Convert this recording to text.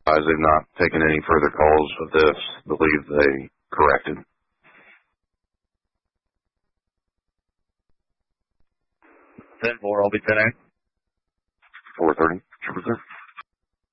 They've not taken any further calls of this. Believe they corrected. 10-4, I'll be 10-8. 430, Trooper.